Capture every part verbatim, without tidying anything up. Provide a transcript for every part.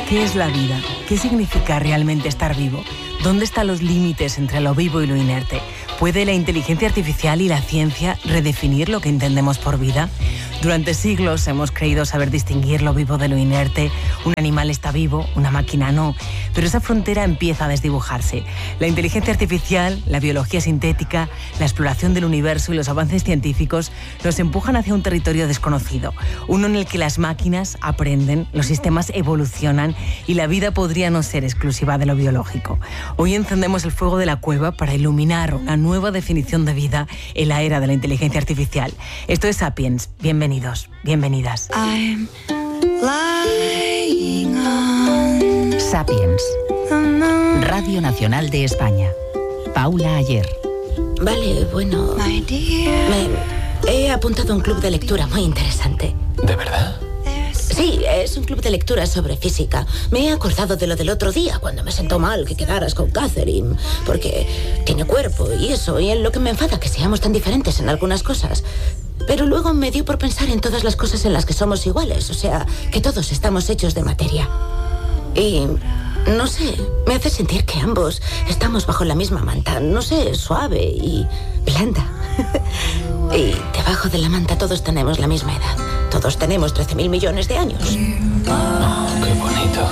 ¿Qué es la vida? ¿Qué significa realmente estar vivo? ¿Dónde están los límites entre lo vivo y lo inerte? ¿Puede la inteligencia artificial y la ciencia redefinir lo que entendemos por vida? Durante siglos hemos creído saber distinguir lo vivo de lo inerte. Un animal está vivo, una máquina no. Pero esa frontera empieza a desdibujarse. La inteligencia artificial, la biología sintética, la exploración del universo y los avances científicos nos empujan hacia un territorio desconocido. Uno en el que las máquinas aprenden, los sistemas evolucionan y la vida podría no ser exclusiva de lo biológico. Hoy encendemos el fuego de la cueva para iluminar una nueva definición de vida en la era de la inteligencia artificial. Esto es Sapiens. Bienvenidos, bienvenidas. I'm lying on Sapiens. Radio Nacional de España. Paula Ayer. Vale, bueno, my dear. me he apuntado a un club de lectura muy interesante. ¿De verdad? Sí, es un club de lectura sobre física. Me he acordado de lo del otro día, cuando me sentó mal que quedaras con Catherine, porque tiene cuerpo y eso, y en lo que me enfada que seamos tan diferentes en algunas cosas. Pero luego me dio por pensar en todas las cosas en las que somos iguales, o sea, que todos estamos hechos de materia. Y no sé, me hace sentir que ambos estamos bajo la misma manta, no sé, suave y blanda. Y debajo de la manta todos tenemos la misma edad. Todos tenemos trece mil millones de años. Oh, qué bonito.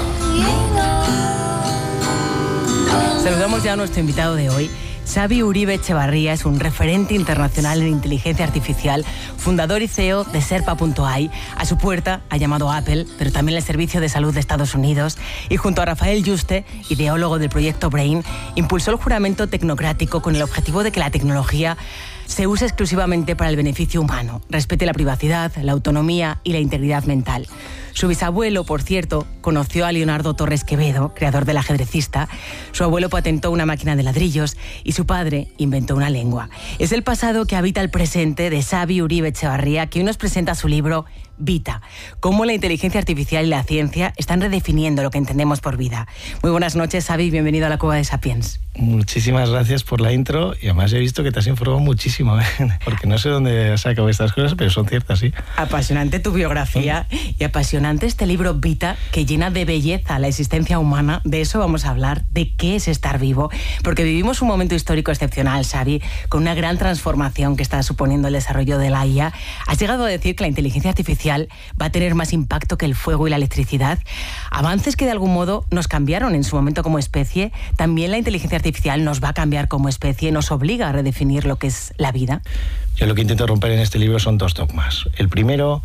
Saludamos ya a nuestro invitado de hoy. Xavi Uribe Echevarría es un referente internacional en inteligencia artificial, fundador y C E O de Serpa punto a i. A su puerta ha llamado a Apple, pero también el Servicio de Salud de Estados Unidos, y junto a Rafael Yuste, ideólogo del proyecto Brain, impulsó el juramento tecnocrático con el objetivo de que la tecnología se use exclusivamente para el beneficio humano, respete la privacidad, la autonomía y la integridad mental. Su bisabuelo, por cierto, conoció a Leonardo Torres Quevedo, creador del ajedrecista. Su abuelo patentó una máquina de ladrillos y su padre inventó una lengua. Es el pasado que habita el presente de Xavi Uribe Echevarría, que hoy nos presenta su libro Vita, cómo la inteligencia artificial y la ciencia están redefiniendo lo que entendemos por vida. Muy buenas noches, Xavi, bienvenido a la Cueva de Sapiens. Muchísimas gracias por la intro, y además he visto que te has informado muchísimo, ¿eh? Porque no sé dónde has sacado estas cosas, pero son ciertas, sí. Apasionante tu biografía y apasionante este libro Vita, que llena de belleza la existencia humana. De eso vamos a hablar, de qué es estar vivo, porque vivimos un momento histórico excepcional, Xavi, con una gran transformación que está suponiendo el desarrollo de la I A. Has llegado a decir que la inteligencia artificial va a tener más impacto que el fuego y la electricidad. Avances que de algún modo nos cambiaron en su momento como especie. También la inteligencia artificial nos va a cambiar como especie, nos obliga a redefinir lo que es la vida. Yo lo que intento romper en este libro son dos dogmas. El primero,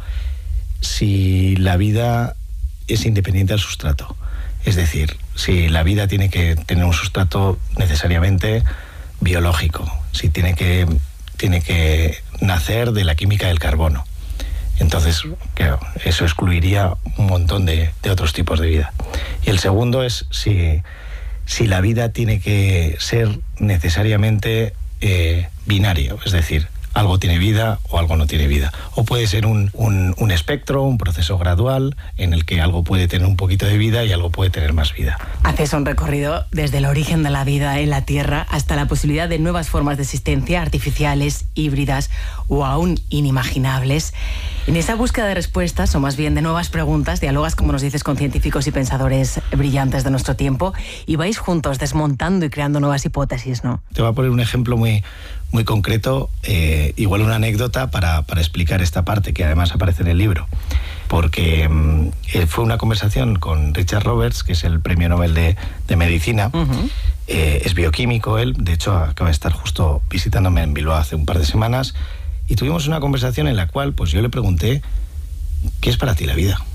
si la vida es independiente del sustrato. Es decir, si la vida tiene que tener un sustrato necesariamente biológico, si tiene que, tiene que nacer de la química del carbono. Entonces, claro, eso excluiría un montón de, de otros tipos de vida. Y el segundo es si, si la vida tiene que ser necesariamente eh, binario, es decir, algo tiene vida o algo no tiene vida. O puede ser un, un, un espectro, un proceso gradual en el que algo puede tener un poquito de vida y algo puede tener más vida. Haces un recorrido desde el origen de la vida en la Tierra hasta la posibilidad de nuevas formas de existencia, artificiales, híbridas o aún inimaginables. En esa búsqueda de respuestas, o más bien de nuevas preguntas, dialogas, como nos dices, con científicos y pensadores brillantes de nuestro tiempo, y vais juntos desmontando y creando nuevas hipótesis, ¿no? Te voy a poner un ejemplo muy, muy concreto, eh, igual una anécdota para, para explicar esta parte, que además aparece en el libro. Porque eh, fue una conversación con Richard Roberts, que es el premio Nobel de, de Medicina. Uh-huh. Eh, es bioquímico él, de hecho acaba de estar justo visitándome en Bilbao hace un par de semanas, y tuvimos una conversación en la cual pues yo le pregunté, ¿qué es para ti la vida?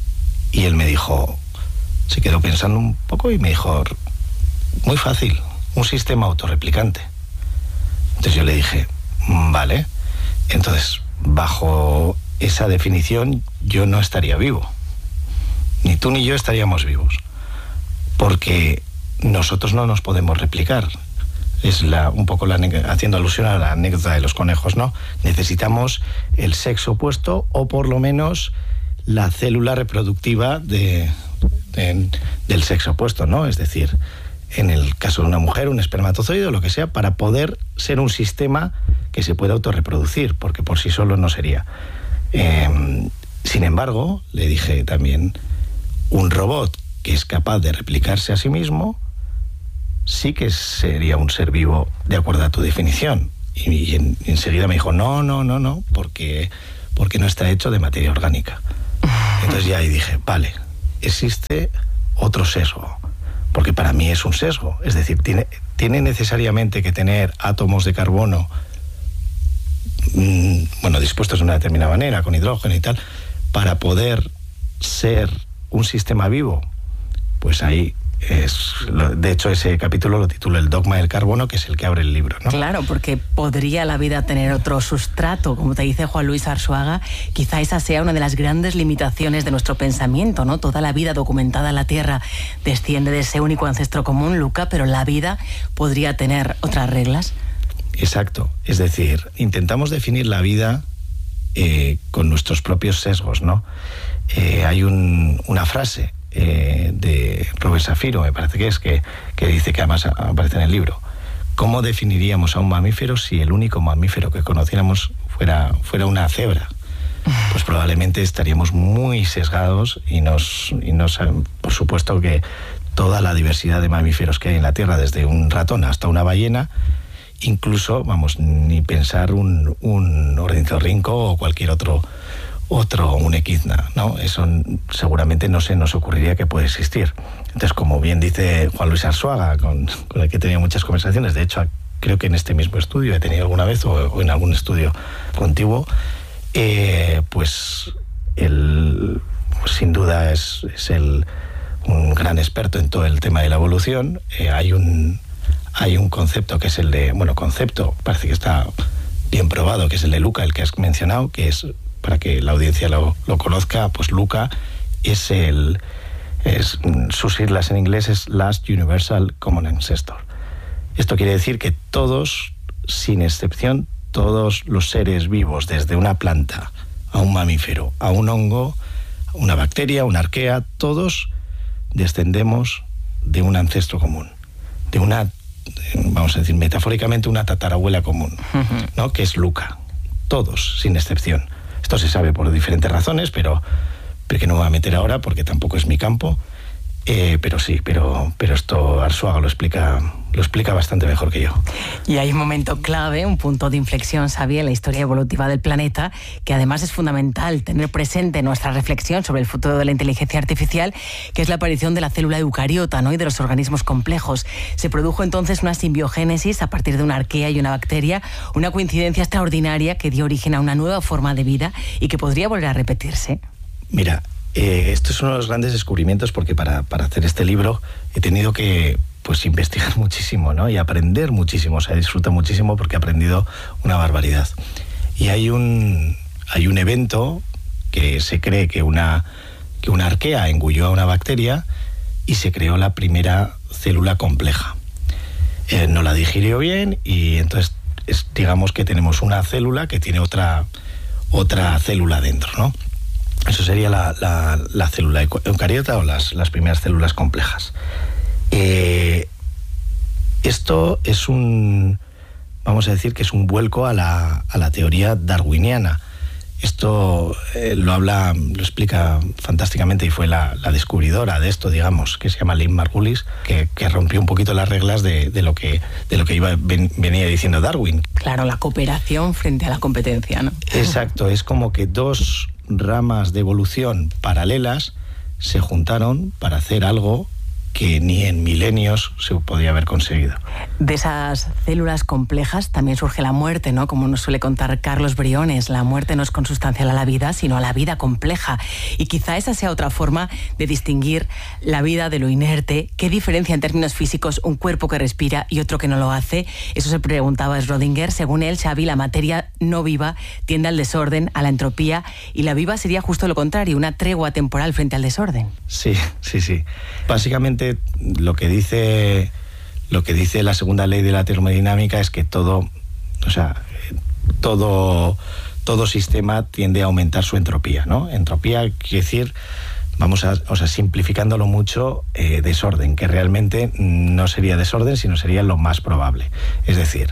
Y él me dijo, se quedó pensando un poco y me dijo, muy fácil, un sistema autorreplicante. Entonces yo le dije, vale, entonces bajo esa definición yo no estaría vivo, ni tú ni yo estaríamos vivos, porque nosotros no nos podemos replicar. Es la, un poco la, haciendo alusión a la anécdota de los conejos, ¿no? Necesitamos el sexo opuesto o por lo menos la célula reproductiva de, de, del sexo opuesto, ¿no? Es decir, en el caso de una mujer, un espermatozoide o lo que sea, para poder ser un sistema que se pueda autorreproducir, porque por sí solo no sería. Eh, sin embargo, le dije también, un robot que es capaz de replicarse a sí mismo, sí que sería un ser vivo de acuerdo a tu definición. Y, y, en, y enseguida me dijo, no, no, no, no, porque, porque no está hecho de materia orgánica. Entonces ya ahí dije, vale, existe otro sesgo, porque para mí es un sesgo. Es decir, tiene, tiene necesariamente que tener átomos de carbono, mmm, bueno, dispuestos de una determinada manera, con hidrógeno y tal, para poder ser un sistema vivo. Pues ahí es, de hecho ese capítulo lo titulo El dogma del carbono, que es el que abre el libro, ¿no? Claro, porque podría la vida tener otro sustrato, como te dice Juan Luis Arzuaga. Quizá esa sea una de las grandes limitaciones de nuestro pensamiento, ¿no? Toda la vida documentada en la Tierra desciende de ese único ancestro común, Luca, pero la vida podría tener otras reglas. Exacto, es decir, intentamos definir la vida eh, con nuestros propios sesgos, ¿no? Eh, hay un, una frase Eh, de Robert Safiro, me parece que es, que, que dice, que además aparece en el libro: ¿cómo definiríamos a un mamífero si el único mamífero que conociéramos fuera, fuera una cebra? Pues probablemente estaríamos muy sesgados y nos, y nos, por supuesto que toda la diversidad de mamíferos que hay en la Tierra, desde un ratón hasta una ballena, incluso, vamos, ni pensar un, un ornitorrinco o cualquier otro otro, un equidna, ¿no? Eso seguramente no se nos ocurriría que puede existir. Entonces, como bien dice Juan Luis Arzuaga, con, con el que he tenido muchas conversaciones, de hecho, creo que en este mismo estudio he tenido alguna vez, o, o en algún estudio contiguo, eh, pues él, pues sin duda es, es el, un gran experto en todo el tema de la evolución. Eh, hay un hay un concepto que es el de, bueno, concepto, parece que está bien probado, que es el de Luca, el que has mencionado, que es, para que la audiencia lo, lo conozca, pues Luca es el... Es, sus siglas en inglés es Last Universal Common Ancestor. Esto quiere decir que todos, sin excepción, todos los seres vivos, desde una planta a un mamífero, a un hongo, una bacteria, una arquea, todos descendemos de un ancestro común, de una, vamos a decir metafóricamente, una tatarabuela común, ¿no? Que es Luca. Todos, sin excepción. Esto se sabe por diferentes razones, pero, pero que no me voy a meter ahora porque tampoco es mi campo. Eh, pero sí, pero, pero esto Arzuaga lo explica, lo explica bastante mejor que yo. Y hay un momento clave, un punto de inflexión, Xavi, en la historia evolutiva del planeta, que además es fundamental tener presente en nuestra reflexión sobre el futuro de la inteligencia artificial, que es la aparición de la célula eucariota, ¿no? Y de los organismos complejos. Se produjo entonces una simbiogénesis a partir de una arquea y una bacteria, una coincidencia extraordinaria que dio origen a una nueva forma de vida y que podría volver a repetirse. Mira, Eh, esto es uno de los grandes descubrimientos, porque para, para hacer este libro he tenido que pues investigar muchísimo, ¿no? Y aprender muchísimo, o sea, disfruto muchísimo porque he aprendido una barbaridad. Y hay un, hay un evento que se cree que una, que una arquea engulló a una bacteria y se creó la primera célula compleja. Eh, no la digirió bien y entonces es, digamos que tenemos una célula que tiene otra, otra célula dentro, ¿no? Eso sería la, la, la célula eucariota o las, las primeras células complejas. Eh, esto es un, vamos a decir que es un vuelco a la, a la teoría darwiniana. Esto eh, lo habla, lo explica fantásticamente y fue la, la descubridora de esto, digamos, que se llama Lynn Margulis, que, que rompió un poquito las reglas de, de lo que de lo que iba ven, venía diciendo Darwin. Claro, la cooperación frente a la competencia, ¿no? Exacto, es como que dos ramas de evolución paralelas se juntaron para hacer algo que ni en milenios se podía haber conseguido. De esas células complejas también surge la muerte, ¿no? Como nos suele contar Carlos Briones, la muerte no es consustancial a la vida, sino a la vida compleja. Y quizá esa sea otra forma de distinguir la vida de lo inerte. ¿Qué diferencia en términos físicos un cuerpo que respira y otro que no lo hace? Eso se preguntaba Schrödinger. Según él, Xavi, la materia no viva tiende al desorden, a la entropía, y la viva sería justo lo contrario, una tregua temporal frente al desorden. Sí, sí, sí. Básicamente lo que dice lo que dice la segunda ley de la termodinámica es que todo, o sea, todo todo sistema tiende a aumentar su entropía, ¿no? Entropía quiere decir, vamos a, o sea, simplificándolo mucho, eh, desorden, que realmente no sería desorden, sino sería lo más probable. Es decir,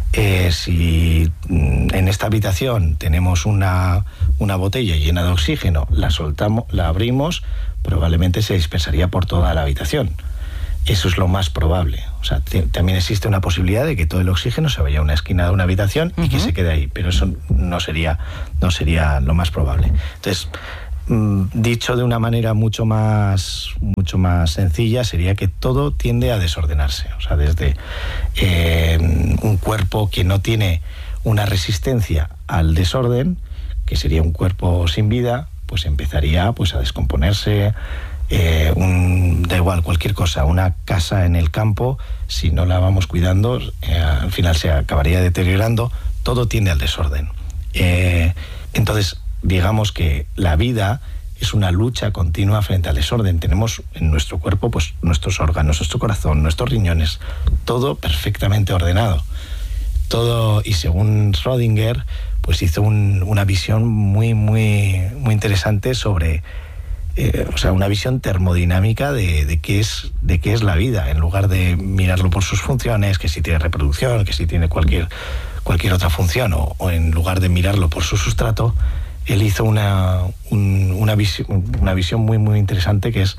Eh, si en esta habitación tenemos una, una botella llena de oxígeno, la soltamos, la abrimos, probablemente se dispersaría por toda la habitación. Eso es lo más probable. O sea, t- también existe una posibilidad de que todo el oxígeno se vaya a una esquina de una habitación y uh-huh. que se quede ahí, pero eso no sería, no sería lo más probable. Entonces, mmm, dicho de una manera mucho más, mucho más sencilla, sería que todo tiende a desordenarse. O sea, desde eh, un cuerpo que no tiene una resistencia al desorden, que sería un cuerpo sin vida, pues empezaría pues, a descomponerse. Eh, un, da igual, cualquier cosa, una casa en el campo, si no la vamos cuidando, eh, al final se acabaría deteriorando. Todo tiende al desorden. Eh, entonces, digamos que la vida es una lucha continua frente al desorden. Tenemos en nuestro cuerpo pues nuestros órganos, nuestro corazón, nuestros riñones, todo perfectamente ordenado. Todo, y según Schrödinger, pues hizo un, una visión muy, muy, muy interesante sobre Eh, o sea, una visión termodinámica de, de, qué es, de qué es la vida, en lugar de mirarlo por sus funciones, que si tiene reproducción, que si tiene cualquier, cualquier otra función, o, o en lugar de mirarlo por su sustrato, él hizo una, un, una, visi- una visión muy, muy interesante, que es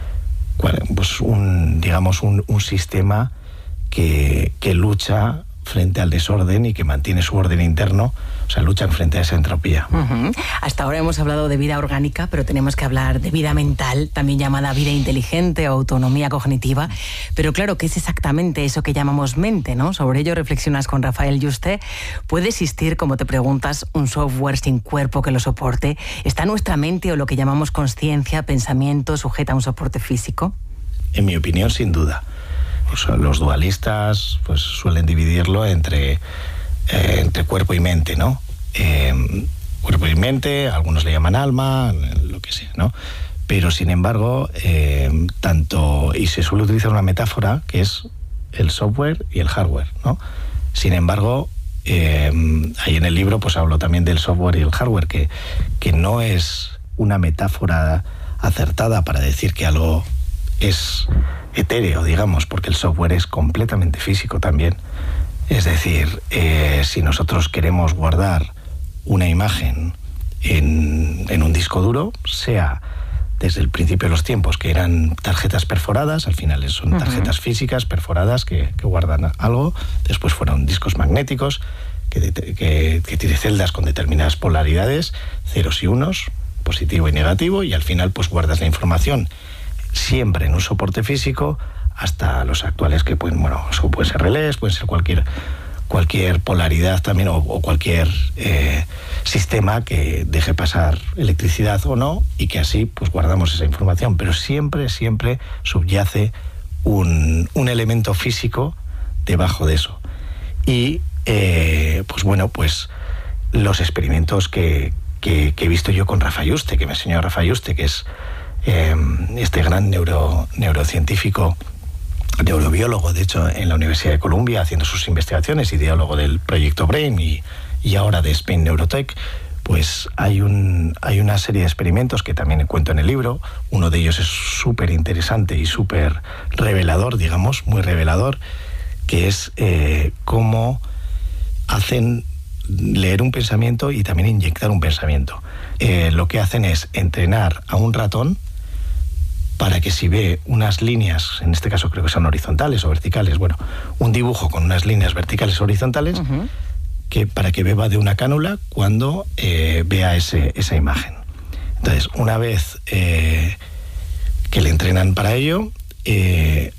pues un, digamos, un, un sistema que, que lucha frente al desorden y que mantiene su orden interno, o sea, luchan frente a esa entropía. Uh-huh. Hasta ahora hemos hablado de vida orgánica, pero tenemos que hablar de vida mental, también llamada vida inteligente o autonomía cognitiva. Pero claro, ¿qué es exactamente eso que llamamos mente, ¿no? Sobre ello reflexionas con Rafael Yuste. ¿Puede existir, como te preguntas, un software sin cuerpo que lo soporte? ¿Está nuestra mente o lo que llamamos consciencia, pensamiento, sujeta a un soporte físico? En mi opinión, sin duda. O sea, los dualistas pues suelen dividirlo entre, eh, entre cuerpo y mente, ¿no? Eh, cuerpo y mente, algunos le llaman alma, lo que sea, ¿no? Pero sin embargo, eh, tanto, y se suele utilizar una metáfora que es el software y el hardware, ¿no? Sin embargo, eh, ahí en el libro pues hablo también del software y el hardware, que, que no es una metáfora acertada para decir que algo es etéreo, digamos, porque el software es completamente físico también. Es decir, eh, si nosotros queremos guardar una imagen en, en un disco duro, sea desde el principio de los tiempos, que eran tarjetas perforadas, al final son tarjetas uh-huh. físicas perforadas que, que guardan algo, después fueron discos magnéticos, que, que, que tiene celdas con determinadas polaridades, ceros y unos, positivo y negativo, y al final pues guardas la información siempre en un soporte físico, hasta los actuales que pueden, bueno, eso pueden ser relés, pueden ser cualquier cualquier polaridad también, o, o cualquier eh, sistema que deje pasar electricidad o no, y que así pues guardamos esa información, pero siempre, siempre subyace un, un elemento físico debajo de eso. Y eh, pues bueno, pues los experimentos que, que, que he visto yo con Rafa Yuste, que me enseñó Rafa Yuste, que es Eh, este gran neuro, neurocientífico, neurobiólogo, de hecho, en la Universidad de Columbia, haciendo sus investigaciones, ideólogo del proyecto Brain y, y ahora de Spain Neurotech, pues hay, un, hay una serie de experimentos que también cuento en el libro. Uno de ellos es súper interesante y súper revelador, digamos, muy revelador, que es eh, cómo hacen leer un pensamiento y también inyectar un pensamiento. Eh, lo que hacen es entrenar a un ratón para que si ve unas líneas, en este caso creo que son horizontales o verticales, bueno, un dibujo con unas líneas verticales o horizontales, uh-huh. que para que beba de una cánula cuando eh, vea ese, esa imagen. Entonces, una vez eh, que le entrenan para ello, eh,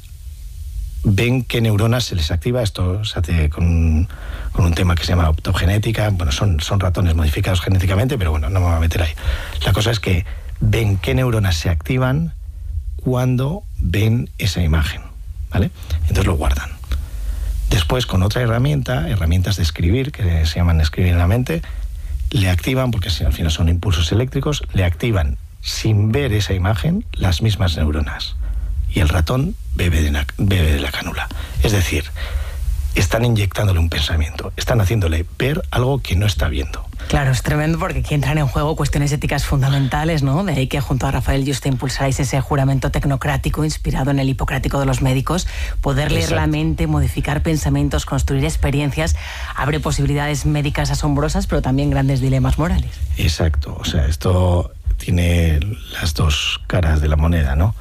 ven qué neuronas se les activa. Esto se hace con, con un tema que se llama optogenética. Bueno, son, son ratones modificados genéticamente, pero bueno, no me voy a meter ahí. La cosa es que ven qué neuronas se activan cuando ven esa imagen, ¿vale? Entonces lo guardan. Después, con otra herramienta, herramientas de escribir, que se llaman escribir en la mente, le activan, porque al final son impulsos eléctricos, le activan, sin ver esa imagen, las mismas neuronas. Y el ratón bebe de, la, bebe de la cánula. Es decir, están inyectándole un pensamiento, están haciéndole ver algo que no está viendo. Claro, es tremendo porque aquí entran en juego cuestiones éticas fundamentales, ¿no? De ahí que junto a Rafael Yuste impulsaráis ese juramento tecnocrático inspirado en el hipocrático de los médicos. Poder leer Exacto. la mente, modificar pensamientos, construir experiencias, abre posibilidades médicas asombrosas, pero también grandes dilemas morales. Exacto, o sea, esto tiene las dos caras de la moneda, ¿no?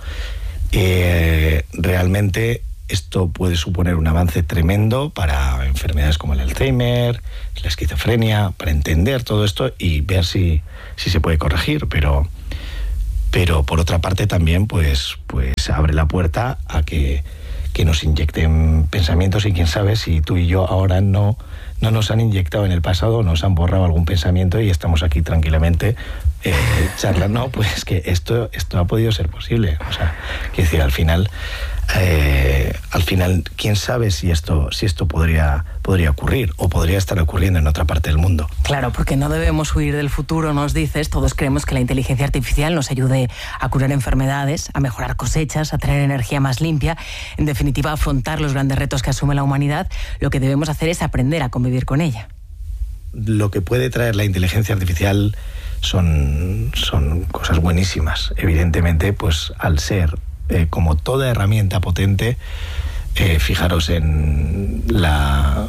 Eh, realmente esto puede suponer un avance tremendo para enfermedades como el Alzheimer, la esquizofrenia, para entender todo esto y ver si, si se puede corregir, pero, pero por otra parte también pues, pues abre la puerta a que, que nos inyecten pensamientos, y quién sabe si tú y yo ahora no, no nos han inyectado en el pasado, nos han borrado algún pensamiento y estamos aquí tranquilamente eh, charlando, pues que esto, esto ha podido ser posible. O sea, quiero decir, al final... Eh, al final, quién sabe si esto, si esto podría, podría ocurrir o podría estar ocurriendo en otra parte del mundo. Claro, porque no debemos huir del futuro, nos dices. Todos creemos que la inteligencia artificial nos ayude a curar enfermedades, a mejorar cosechas, a traer energía más limpia, en definitiva, a afrontar los grandes retos que asume la humanidad. Lo que debemos hacer es aprender a convivir con ella. Lo que puede traer la inteligencia artificial son, son cosas buenísimas. Evidentemente, pues al ser Eh, como toda herramienta potente, eh, fijaros en la,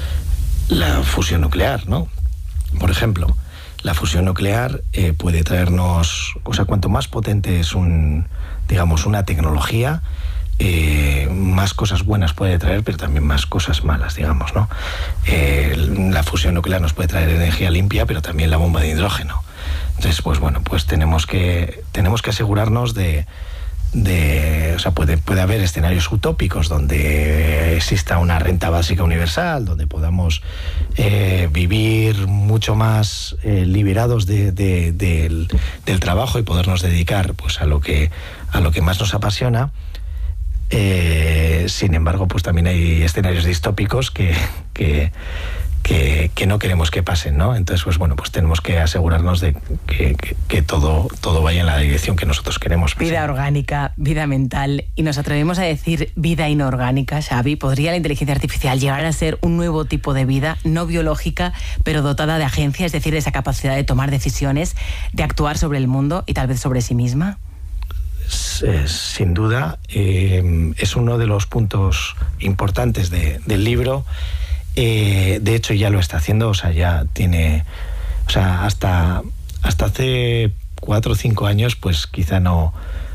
la fusión nuclear, ¿no? Por ejemplo, la fusión nuclear eh, puede traernos, o sea, cuanto más potente es un, digamos, una tecnología, eh, más cosas buenas puede traer, pero también más cosas malas, digamos, ¿no? Eh, la fusión nuclear nos puede traer energía limpia, pero también la bomba de hidrógeno. Entonces, pues bueno, pues tenemos que, tenemos que asegurarnos de De, o sea, puede, puede haber escenarios utópicos donde exista una renta básica universal, donde podamos eh, vivir mucho más eh, liberados de, de, de, del, del trabajo y podernos dedicar pues a lo que a lo que más nos apasiona. Eh, sin embargo, pues también hay escenarios distópicos que, que Que, que no queremos que pasen, ¿no? Entonces, pues bueno, pues tenemos que asegurarnos de que, que, que todo, todo vaya en la dirección que nosotros queremos. Vida orgánica, vida mental, y nos atrevemos a decir vida inorgánica, Xavi. ¿Podría la inteligencia artificial llegar a ser un nuevo tipo de vida, no biológica, pero dotada de agencia, es decir, de esa capacidad de tomar decisiones, de actuar sobre el mundo y tal vez sobre sí misma? Sin duda, eh, es uno de los puntos importantes de, del libro. Eh, de hecho ya lo está haciendo, o sea, ya tiene, o sea, hasta, hasta hace cuatro o cinco años, pues quizá no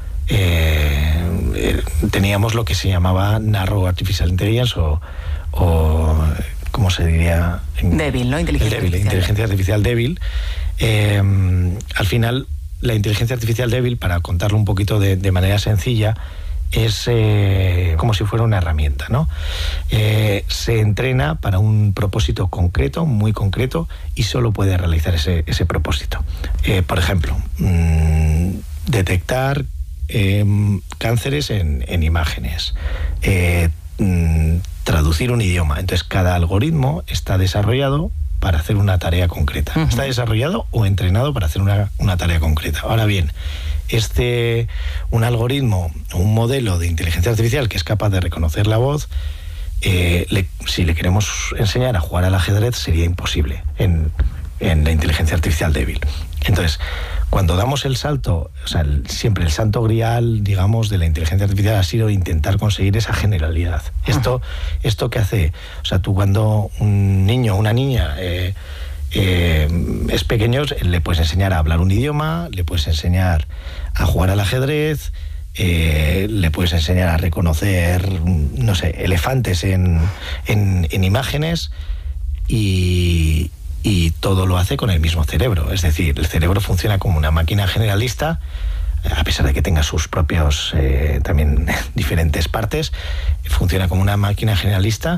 eh, eh, teníamos lo que se llamaba Narrow Artificial Intelligence o, o ¿cómo se diría? Débil, ¿no? Inteligencia débil, artificial. Inteligencia artificial débil. Eh, al final, la inteligencia artificial débil, para contarlo un poquito de, de manera sencilla, es eh, como si fuera una herramienta, ¿no? Eh, se entrena para un propósito concreto, muy concreto, y solo puede realizar ese, ese propósito. Eh, por ejemplo, mmm, detectar eh, cánceres en, en imágenes, eh, mmm, traducir un idioma. Entonces, cada algoritmo está desarrollado para hacer una tarea concreta. Uh-huh. Está desarrollado o entrenado para hacer una, una tarea concreta. Ahora bien, este un algoritmo, un modelo de inteligencia artificial que es capaz de reconocer la voz, eh, le, si le queremos enseñar a jugar al ajedrez, sería imposible en, en la inteligencia artificial débil. Entonces, cuando damos el salto, o sea, el, siempre el santo grial, digamos, de la inteligencia artificial ha sido intentar conseguir esa generalidad. Esto, esto que hace, o sea, tú cuando un niño o una niña eh, Eh, es pequeño, le puedes enseñar a hablar un idioma, le puedes enseñar a jugar al ajedrez, eh, le puedes enseñar a reconocer, no sé, elefantes en, en, en imágenes, y, y todo lo hace con el mismo cerebro. Es decir, el cerebro funciona como una máquina generalista, a pesar de que tenga sus propios eh, también diferentes partes, funciona como una máquina generalista.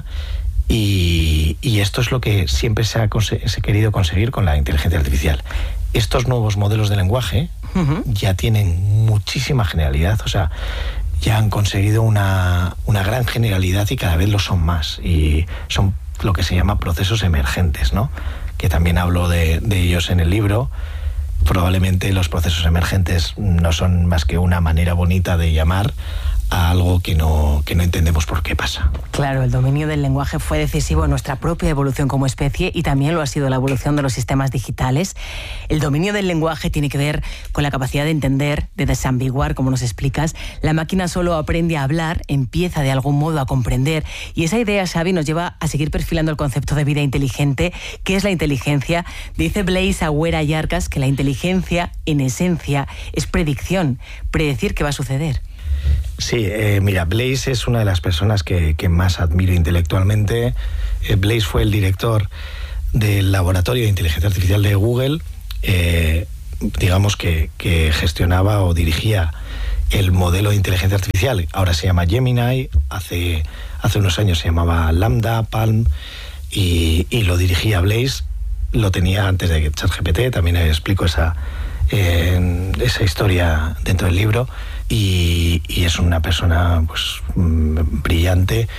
Y, y esto es lo que siempre se ha, se ha querido conseguir con la inteligencia artificial. Estos nuevos modelos de lenguaje uh-huh. ya tienen muchísima generalidad, o sea, ya han conseguido una, una gran generalidad y cada vez lo son más. Y son lo que se llama procesos emergentes, ¿no? Que también hablo de, de ellos en el libro. Probablemente los procesos emergentes no son más que una manera bonita de llamar a algo que no, que no entendemos por qué pasa. Claro, el dominio del lenguaje fue decisivo en nuestra propia evolución como especie y también lo ha sido la evolución de los sistemas digitales. El dominio del lenguaje tiene que ver con la capacidad de entender, de desambiguar, como nos explicas. La máquina solo aprende a hablar, empieza de algún modo a comprender, y esa idea, Xavi, nos lleva a seguir perfilando el concepto de vida inteligente. ¿Qué es la inteligencia? Dice Blaise Agüera Yarcas que la inteligencia, en esencia, es predicción, predecir qué va a suceder. Sí, eh, mira, Blaise es una de las personas que, que más admiro intelectualmente. Eh, Blaise fue el director del laboratorio de inteligencia artificial de Google, eh, digamos que, que gestionaba o dirigía el modelo de inteligencia artificial. Ahora se llama Gemini, hace, hace unos años se llamaba Lambda, Palm, y, y lo dirigía Blaise. Lo tenía antes de ChatGPT, también explico esa, eh, esa historia dentro del libro. Y, y es una persona pues brillante,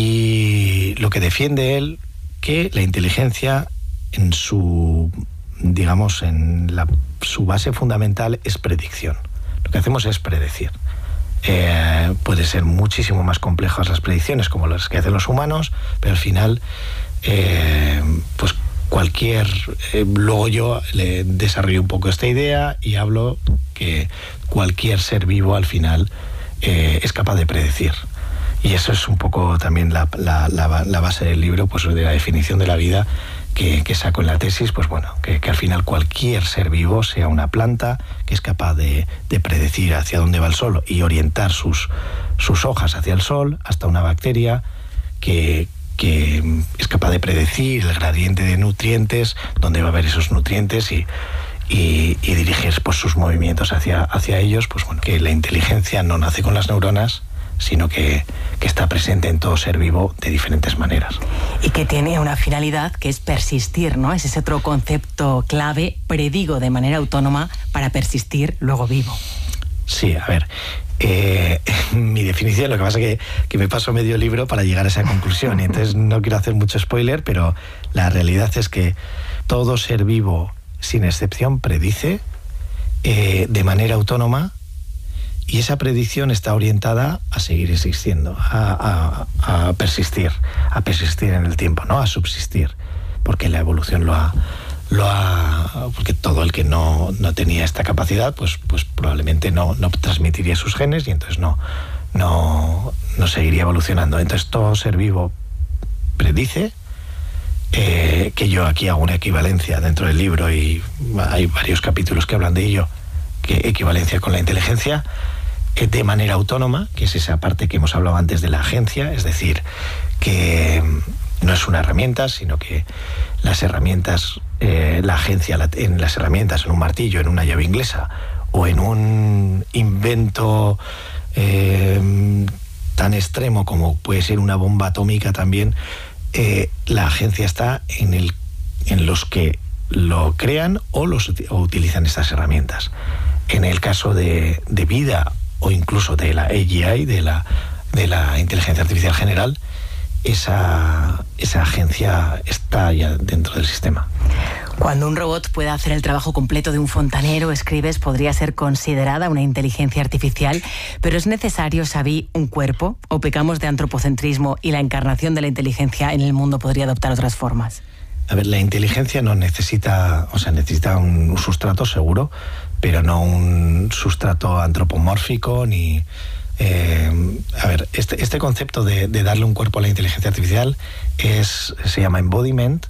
y lo que defiende él, que la inteligencia en su, digamos, en la, su base fundamental es predicción. Lo que hacemos es predecir. Eh, puede ser muchísimo más complejas las predicciones como las que hacen los humanos, pero al final eh, pues cualquier eh, luego yo le desarrollo un poco esta idea y hablo que cualquier ser vivo al final eh, es capaz de predecir, y eso es un poco también la, la, la, la base del libro, pues de la definición de la vida que, que saco en la tesis. Pues bueno, que, que al final cualquier ser vivo, sea una planta que es capaz de, de predecir hacia dónde va el sol y orientar sus, sus hojas hacia el sol, hasta una bacteria que que es capaz de predecir el gradiente de nutrientes, dónde va a haber esos nutrientes, y, y, y dirigir pues, sus movimientos hacia, hacia ellos. Pues bueno, que la inteligencia no nace con las neuronas, sino que, que está presente en todo ser vivo de diferentes maneras. Y que tiene una finalidad que es persistir, ¿no? Es ese otro concepto clave: predigo de manera autónoma para persistir, luego vivo. Sí, a ver, eh, mi definición, lo que pasa es que, que me paso medio libro para llegar a esa conclusión, y entonces no quiero hacer mucho spoiler, pero la realidad es que todo ser vivo, sin excepción, predice eh, de manera autónoma, y esa predicción está orientada a seguir existiendo, a, a, a persistir, a persistir en el tiempo, no a subsistir, porque la evolución lo ha... lo ha porque todo el que no, no tenía esta capacidad pues, pues probablemente no, no transmitiría sus genes, y entonces no, no, no seguiría evolucionando. Entonces todo ser vivo predice, eh, que yo aquí hago una equivalencia dentro del libro, y hay varios capítulos que hablan de ello, que equivalencia con la inteligencia, eh, de manera autónoma, que es esa parte que hemos hablado antes de la agencia, es decir, que no es una herramienta, sino que las herramientas, eh, la agencia la, en las herramientas, en un martillo, en una llave inglesa, o en un invento eh, tan extremo como puede ser una bomba atómica también, eh, la agencia está en, el, en los que lo crean o, los, o utilizan estas herramientas. En el caso de, de vida, o incluso de la A G I, de la, de la inteligencia artificial general, Esa, esa agencia está ya dentro del sistema. Cuando un robot pueda hacer el trabajo completo de un fontanero, escribes, podría ser considerada una inteligencia artificial, pero ¿es necesario, Xavi, un cuerpo? ¿O pecamos de antropocentrismo y la encarnación de la inteligencia en el mundo podría adoptar otras formas? A ver, la inteligencia no necesita, o sea, necesita un sustrato seguro, pero no un sustrato antropomórfico ni... Eh, a ver, este, este concepto de, de darle un cuerpo a la inteligencia artificial es, se llama embodiment,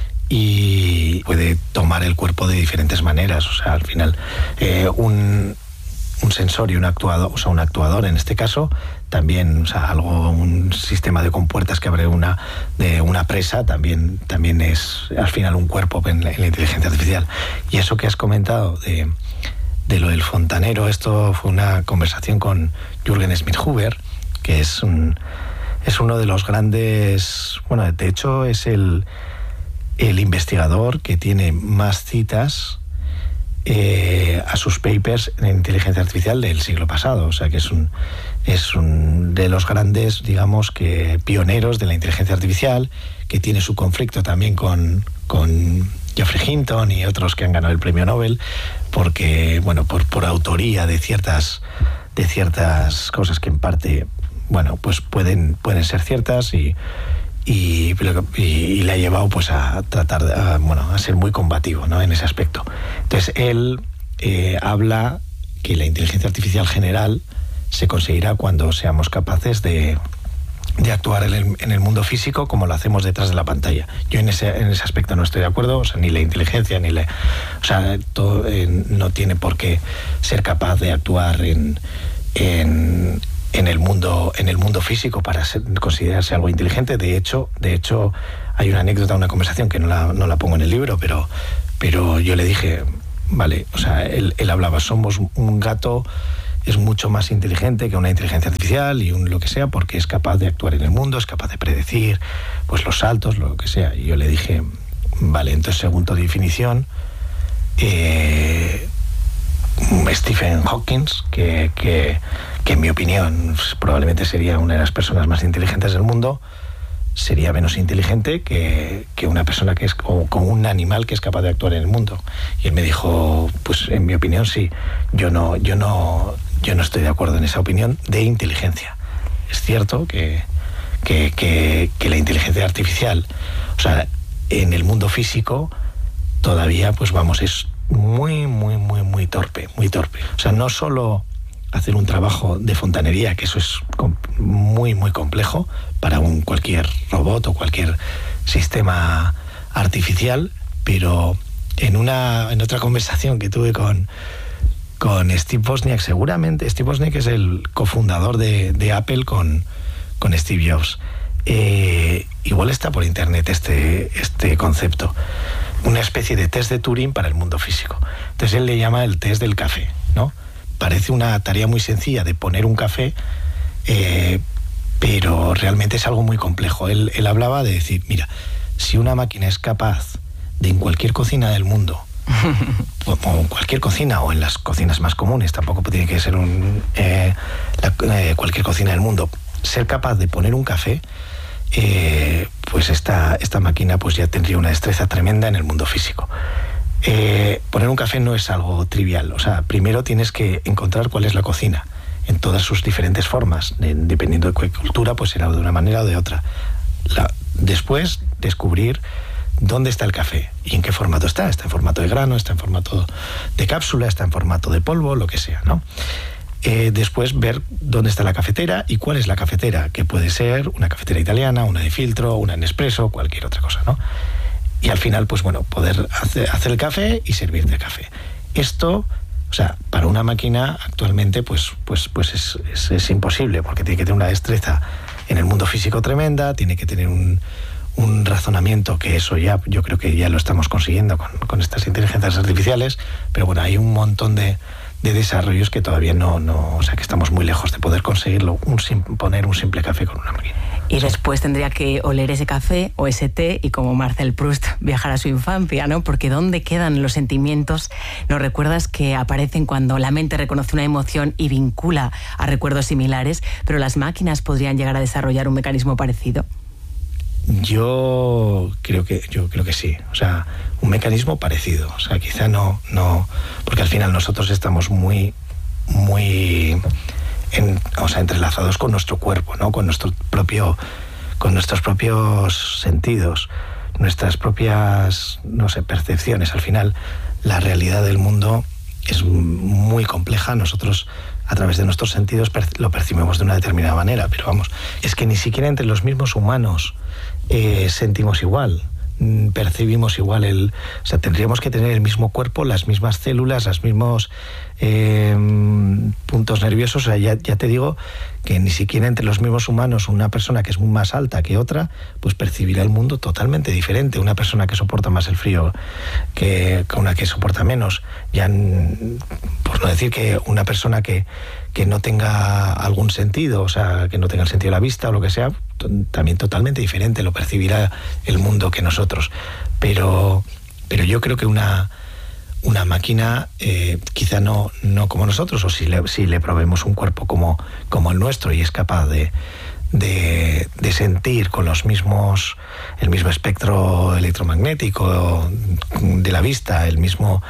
y puede tomar el cuerpo de diferentes maneras. O sea, al final, eh, un, un sensor y un actuador, o sea, un actuador en este caso, también, o sea, algo, un sistema de compuertas que abre una, de una presa, también, también es al final un cuerpo en la, en la inteligencia artificial. Y eso que has comentado de... de lo del fontanero, esto fue una conversación con Jürgen Schmidhuber, que es un, es uno de los grandes, bueno, de hecho es el, el investigador que tiene más citas eh, a sus papers en inteligencia artificial del siglo pasado. O sea que es un, es un de los grandes, digamos, que pioneros de la inteligencia artificial, que tiene su conflicto también con... con Geoffrey Hinton y otros que han ganado el premio Nobel, porque, bueno, por, por autoría de ciertas, de ciertas cosas que en parte, bueno, pues pueden, pueden ser ciertas y, y, y, y le ha llevado pues a tratar, de, a, bueno, a ser muy combativo, ¿no?, en ese aspecto. Entonces él eh, habla que la inteligencia artificial general se conseguirá cuando seamos capaces de, de actuar en el, en el mundo físico como lo hacemos detrás de la pantalla. Yo en ese, en ese aspecto no estoy de acuerdo, o sea, ni la inteligencia, ni la... O sea, todo, eh, no tiene por qué ser capaz de actuar en, en, en, el, mundo, en el mundo físico para ser, considerarse algo inteligente. De hecho, de hecho, hay una anécdota, una conversación que no la, no la pongo en el libro, pero, pero yo le dije... Vale, o sea, él, él hablaba, somos un gato, es mucho más inteligente que una inteligencia artificial y un lo que sea, porque es capaz de actuar en el mundo, es capaz de predecir pues los saltos, lo que sea. Y yo le dije, vale, entonces según tu definición, eh, Stephen Hawking, que, que, que en mi opinión probablemente sería una de las personas más inteligentes del mundo, sería menos inteligente que, que una persona que es, o con un animal que es capaz de actuar en el mundo. Y él me dijo, pues en mi opinión sí, yo no, yo no, yo no estoy de acuerdo en esa opinión de inteligencia. Es cierto que, que, que, que la inteligencia artificial, o sea, en el mundo físico todavía, pues vamos, es muy, muy, muy, muy torpe, muy torpe. O sea, no solo hacer un trabajo de fontanería, que eso es muy, muy complejo para un cualquier robot o cualquier sistema artificial, pero en una en otra conversación que tuve con, con Steve Wozniak, seguramente, Steve Wozniak es el cofundador de, de Apple con, con Steve Jobs. Eh, igual está por internet este, este concepto, una especie de test de Turing para el mundo físico. Entonces él le llama el test del café, ¿no? Parece una tarea muy sencilla de poner un café, eh, pero realmente es algo muy complejo. Él, él hablaba de decir, mira, si una máquina es capaz de en cualquier cocina del mundo, o, o en cualquier cocina, o en las cocinas más comunes, tampoco tiene que ser un, eh, la, eh, cualquier cocina del mundo, ser capaz de poner un café, eh, pues esta, esta máquina pues ya tendría una destreza tremenda en el mundo físico. Eh, poner un café no es algo trivial. O sea, primero tienes que encontrar cuál es la cocina en todas sus diferentes formas. De, dependiendo de qué cultura, pues será de una manera o de otra. La, después, descubrir dónde está el café y en qué formato está. Está en formato de grano, está en formato de cápsula, está en formato de polvo, lo que sea, ¿no? Eh, después ver dónde está la cafetera y cuál es la cafetera, que puede ser una cafetera italiana, una de filtro, una Nespresso, cualquier otra cosa, ¿no? Y al final, pues bueno, poder hacer, hacer el café y servirte el café. Esto, o sea, para una máquina actualmente, pues, pues, pues es, es, es imposible, porque tiene que tener una destreza en el mundo físico tremenda, tiene que tener un, un razonamiento, que eso ya, yo creo que ya lo estamos consiguiendo con, con estas inteligencias artificiales, pero bueno, hay un montón de, de desarrollos que todavía no, no, o sea, que estamos muy lejos de poder conseguirlo, un, poner un simple café con una máquina. Y después tendría que oler ese café o ese té y, como Marcel Proust, viajar a su infancia, ¿no? Porque ¿dónde quedan los sentimientos? ¿Nos recuerdas que aparecen cuando la mente reconoce una emoción y vincula a recuerdos similares? Pero las máquinas podrían llegar a desarrollar un mecanismo parecido. Yo creo que yo creo que sí, o sea, un mecanismo parecido, o sea, quizá no no porque al final nosotros estamos muy muy En, o sea, entrelazados con nuestro cuerpo, ¿no? Con nuestro propio, con nuestros propios sentidos, nuestras propias, no sé, percepciones. Al final, la realidad del mundo es muy compleja. Nosotros, a través de nuestros sentidos, lo percibimos de una determinada manera, pero vamos, es que ni siquiera entre los mismos humanos eh, sentimos igual. Percibimos igual el... O sea, tendríamos que tener el mismo cuerpo, las mismas células, los mismos eh, puntos nerviosos. O sea, ya, ya te digo que ni siquiera entre los mismos humanos, una persona que es más alta que otra, pues percibirá el mundo totalmente diferente. Una persona que soporta más el frío que, que una que soporta menos. Ya, por no decir que una persona que, que no tenga algún sentido, o sea, que no tenga el sentido de la vista o lo que sea, también totalmente diferente, lo percibirá el mundo que nosotros. Pero, pero yo creo que una, una máquina, eh, quizá no, no como nosotros, o si le, si le proveemos un cuerpo como, como el nuestro y es capaz de, de, de sentir con los mismos, el mismo espectro electromagnético de la vista, el mismo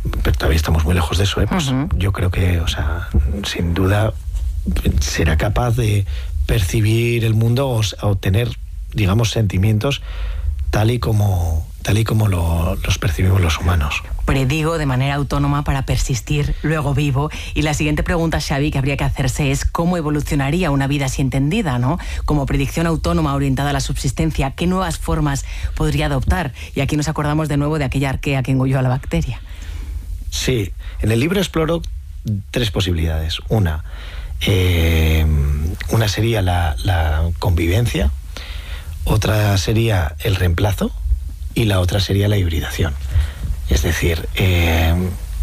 pero todavía estamos muy lejos de eso, ¿eh? Pues uh-huh. Yo creo que, o sea, sin duda será capaz de percibir el mundo o, o tener, digamos, sentimientos tal y como, tal y como lo, los percibimos los humanos. Predigo de manera autónoma para persistir, luego vivo. Y la siguiente pregunta, Xavi, que habría que hacerse es ¿cómo evolucionaría una vida así entendida, ¿no? Como predicción autónoma orientada a la subsistencia, ¿qué nuevas formas podría adoptar? Y aquí nos acordamos de nuevo de aquella arquea que engulló a la bacteria. Sí, en el libro exploro tres posibilidades. Una, eh, una sería la, la convivencia, otra sería el reemplazo y la otra sería la hibridación. Es decir, eh,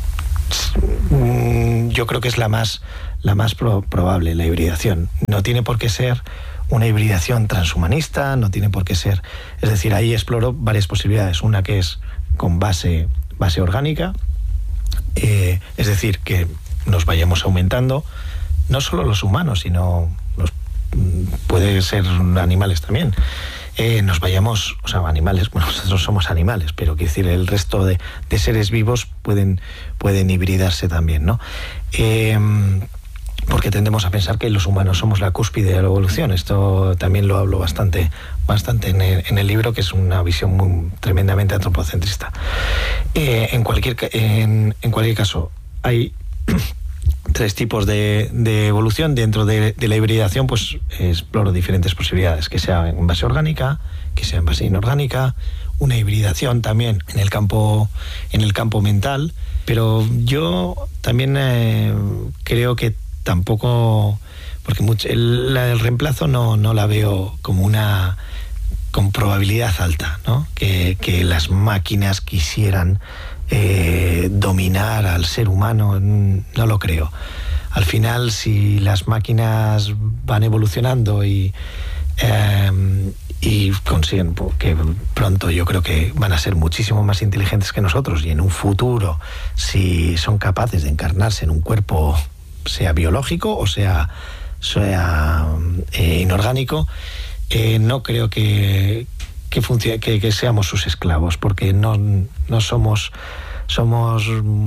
yo creo que es la más, la más pro- probable, la hibridación. No tiene por qué ser una hibridación transhumanista, no tiene por qué ser... Es decir, ahí exploro varias posibilidades. Una que es con base, base orgánica, eh, es decir, que nos vayamos aumentando, no solo los humanos, sino los, puede ser animales también. Eh, nos vayamos, o sea, animales, bueno, nosotros somos animales, pero quiero decir, el resto de, de seres vivos pueden, pueden hibridarse también, ¿no? Eh, porque tendemos a pensar que los humanos somos la cúspide de la evolución. Esto también lo hablo bastante, bastante en el, en el libro, que es una visión muy, tremendamente antropocentrista. Eh, en, cualquier, en, en cualquier caso, hay tres tipos de, de evolución. Dentro de, de la hibridación, pues exploro diferentes posibilidades, que sea en base orgánica, que sea en base inorgánica, una hibridación también en el campo, en el campo mental, pero yo también eh, creo que tampoco, porque mucho, el, el reemplazo no, no la veo como una con probabilidad alta, ¿no? Que, que las máquinas quisieran Eh, dominar al ser humano, no lo creo. Al final, si las máquinas van evolucionando y, eh, y consiguen, que pronto yo creo que van a ser muchísimo más inteligentes que nosotros, y en un futuro, si son capaces de encarnarse en un cuerpo, sea biológico o sea, sea eh, inorgánico, eh, no creo que Que, func- que, que seamos sus esclavos, porque no, no somos somos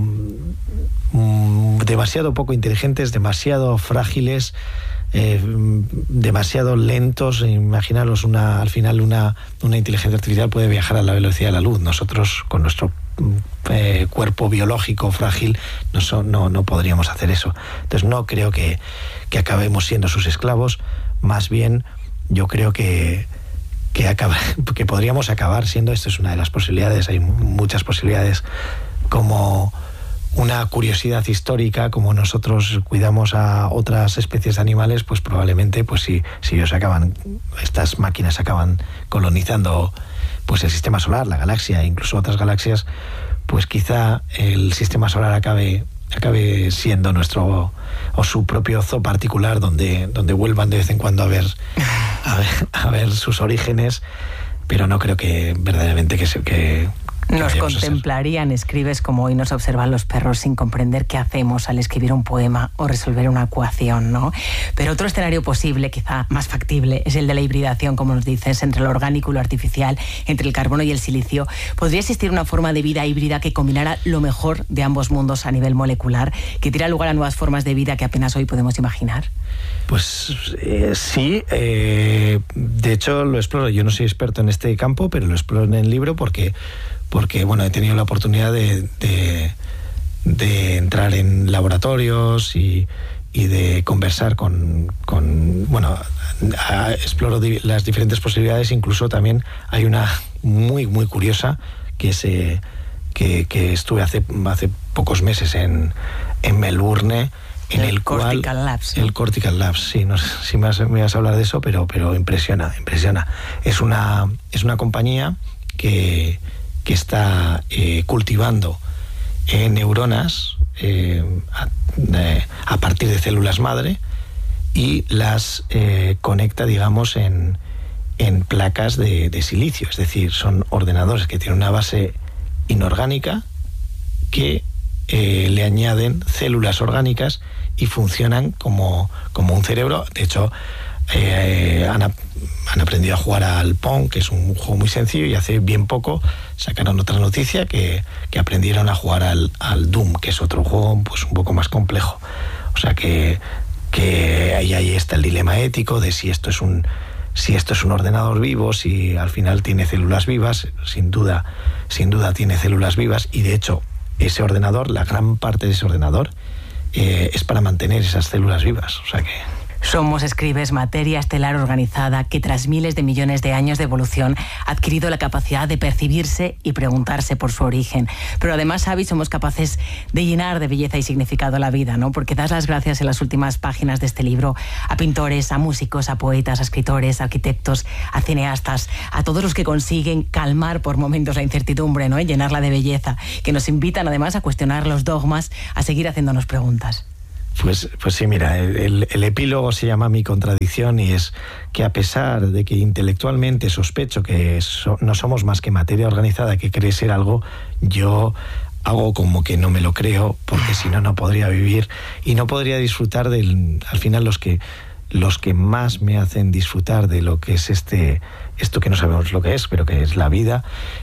mm, demasiado poco inteligentes, demasiado frágiles, eh, demasiado lentos. Imaginaros una, al final una, una inteligencia artificial puede viajar a la velocidad de la luz. Nosotros, con nuestro eh, cuerpo biológico frágil, no, so, no, no podríamos hacer eso. Entonces no creo que, que acabemos siendo sus esclavos. Más bien, yo creo que Que, acaba, que podríamos acabar siendo, esto es una de las posibilidades, hay muchas posibilidades, como una curiosidad histórica, como nosotros cuidamos a otras especies de animales, pues probablemente, pues si, si ellos acaban, estas máquinas acaban colonizando pues el sistema solar, la galaxia, incluso otras galaxias, pues quizá el sistema solar acabe acabe siendo nuestro o su propio zoo particular, donde, donde vuelvan de vez en cuando a ver, a ver a ver sus orígenes, pero no creo que verdaderamente que se que nos contemplarían, escribes, como hoy nos observan los perros, sin comprender qué hacemos al escribir un poema o resolver una ecuación, ¿no? Pero otro escenario posible, quizá más factible, es el de la hibridación, como nos dices, entre lo orgánico y lo artificial, entre el carbono y el silicio. ¿Podría existir una forma de vida híbrida que combinara lo mejor de ambos mundos a nivel molecular, que diera lugar a nuevas formas de vida que apenas hoy podemos imaginar? Pues eh, sí, eh, de hecho lo exploro. Yo no soy experto en este campo, pero lo exploro en el libro porque porque bueno, he tenido la oportunidad de, de, de entrar en laboratorios y, y de conversar con, con bueno, a, exploro di, las diferentes posibilidades. Incluso también hay una muy, muy curiosa que, se, que, que estuve hace, hace pocos meses en, en Melbourne, en el, el Cortical cual, Labs, ¿no? El Cortical Labs, sí, no sé si me vas, me vas a hablar de eso, pero, pero impresiona, impresiona. Es una, es una compañía que... que está eh, cultivando eh, neuronas eh, a, eh, a partir de células madre y las eh, conecta, digamos, en, en placas de, de silicio. Es decir, son ordenadores que tienen una base inorgánica que eh, le añaden células orgánicas y funcionan como, como un cerebro. De hecho, eh, han, han aprendido a jugar al Pong, que es un juego muy sencillo, y hace bien poco sacaron otra noticia que, que aprendieron a jugar al, al Doom, que es otro juego pues un poco más complejo. O sea que, que ahí, ahí está el dilema ético de si esto es un si esto es un ordenador vivo, si al final tiene células vivas. Sin duda, sin duda tiene células vivas, y de hecho ese ordenador, la gran parte de ese ordenador eh, es para mantener esas células vivas. O sea que Somos, escribes, materia estelar organizada que tras miles de millones de años de evolución ha adquirido la capacidad de percibirse y preguntarse por su origen. Pero además, Xavi, somos capaces de llenar de belleza y significado la vida, ¿no? Porque das las gracias en las últimas páginas de este libro a pintores, a músicos, a poetas, a escritores, a arquitectos, a cineastas, a todos los que consiguen calmar por momentos la incertidumbre, ¿no? Y llenarla de belleza, que nos invitan además a cuestionar los dogmas, a seguir haciéndonos preguntas. Pues, pues sí, mira, el, el epílogo se llama Mi contradicción, y es que a pesar de que intelectualmente sospecho que so, no somos más que materia organizada que cree ser algo, yo hago como que no me lo creo, porque si no, no podría vivir y no podría disfrutar del... Al final los que, los que más me hacen disfrutar de lo que es este esto que no sabemos lo que es, pero que es la vida,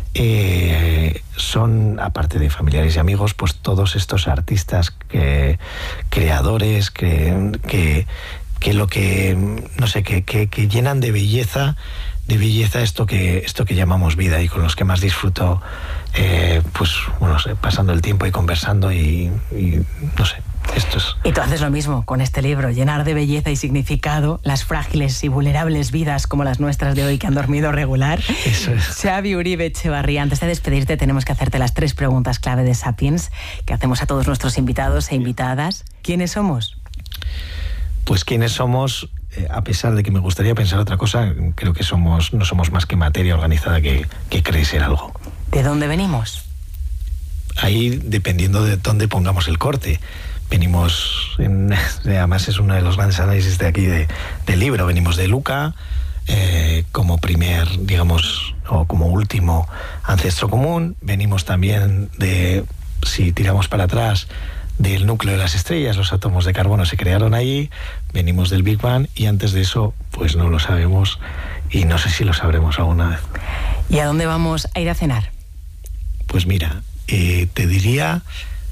eh, son, aparte de familiares y amigos, pues todos estos artistas, que, creadores, que, que, que lo que, no sé, que, que, que llenan de belleza, de belleza esto que, esto que llamamos vida, y con los que más disfruto, eh, pues, bueno, pasando el tiempo y conversando y, y no sé. Esto es... Y tú haces lo mismo con este libro, llenar de belleza y significado las frágiles y vulnerables vidas como las nuestras de hoy, que han dormido regular. Eso es. Xavi Uribe Etxebarria, antes de despedirte tenemos que hacerte las tres preguntas clave de Sapiens que hacemos a todos nuestros invitados e invitadas. ¿Quiénes somos? Pues quiénes somos, eh, a pesar de que me gustaría pensar otra cosa, creo que somos no somos más que materia organizada que, que cree ser algo. ¿De dónde venimos? Ahí, dependiendo de dónde pongamos el corte. Venimos, en, además es uno de los grandes análisis de aquí de, del libro, venimos de Luca, eh, como primer, digamos, o como último ancestro común. Venimos también de, si tiramos para atrás, del núcleo de las estrellas, los átomos de carbono se crearon allí. Venimos del Big Bang, y antes de eso, pues no lo sabemos, y no sé si lo sabremos alguna vez. ¿Y a dónde vamos a ir a cenar? Pues mira, eh, te diría...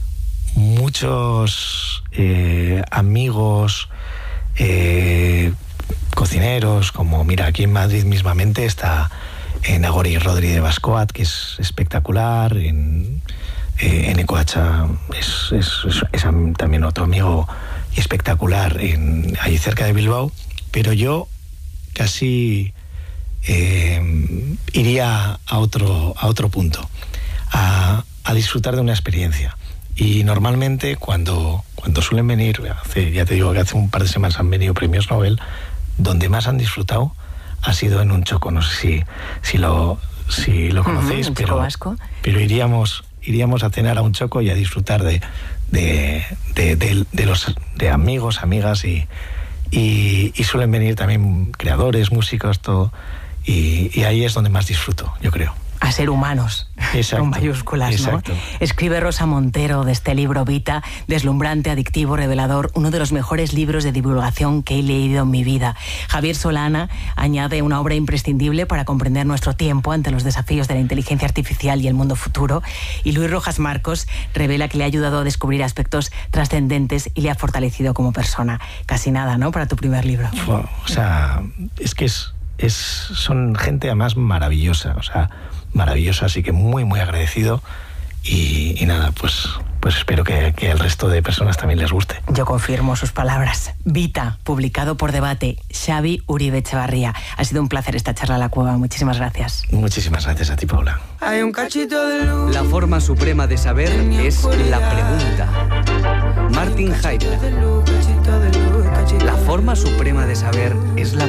muchos eh, amigos eh, cocineros, como mira, aquí en Madrid mismamente está en Nagori Rodri de Bascoat, que es espectacular, en, eh, en Ecoacha es, es, es, es también otro amigo espectacular, en, ahí cerca de Bilbao, pero yo casi eh, iría a otro, a otro punto, a, a disfrutar de una experiencia. Y normalmente cuando, cuando suelen venir, hace, ya te digo que hace un par de semanas han venido premios Nobel, donde más han disfrutado ha sido en un choco. No sé si, si, lo, si lo conocéis, uh-huh, pero, pero iríamos, iríamos a cenar a un choco y a disfrutar de, de, de, de, de los de amigos, amigas, y, y, y suelen venir también creadores, músicos, todo. Y, y ahí es donde más disfruto, yo creo. A ser humanos, exacto, con mayúsculas, exacto. ¿no? Escribe Rosa Montero de este libro Vita, deslumbrante, adictivo, revelador, uno de los mejores libros de divulgación que he leído en mi vida. Javier Solana añade una obra imprescindible para comprender nuestro tiempo ante los desafíos de la inteligencia artificial y el mundo futuro. Y Luis Rojas Marcos revela que le ha ayudado a descubrir aspectos trascendentes y le ha fortalecido como persona. Casi nada, ¿no?, para tu primer libro. O sea, es que es, es son gente además maravillosa, o sea... maravilloso, así que muy muy agradecido, y, y nada, pues pues espero que, que al resto de personas también les guste. Yo confirmo sus palabras. Vita, publicado por Debate, Xavi Uribe Etxebarria. Ha sido un placer esta charla a la cueva, muchísimas gracias. Muchísimas gracias a ti, Paula. Hay un cachito de luz. La forma suprema de saber es la pregunta. Martin Heidegger. La forma suprema de saber es la